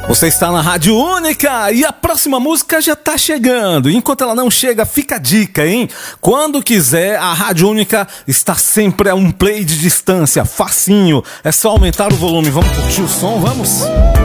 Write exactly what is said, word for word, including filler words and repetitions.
Você está na Rádio Única e a próxima música já tá chegando. Enquanto ela não chega, fica a dica, hein? Quando quiser, a Rádio Única está sempre a um play de distância, facinho. É só aumentar o volume. Vamos curtir o som, vamos?